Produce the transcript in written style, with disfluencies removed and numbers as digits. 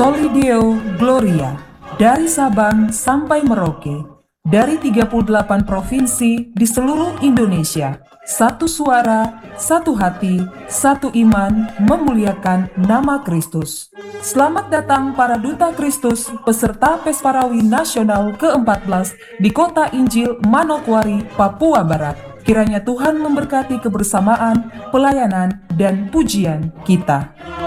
Solideo Gloria, dari Sabang sampai Merauke, dari 38 provinsi di seluruh Indonesia. Satu suara, satu hati, satu iman memuliakan nama Kristus. Selamat datang para Duta Kristus peserta Pesparawi Nasional ke-14 di Kota Injil Manokwari, Papua Barat. Kiranya Tuhan memberkati kebersamaan, pelayanan, dan pujian kita.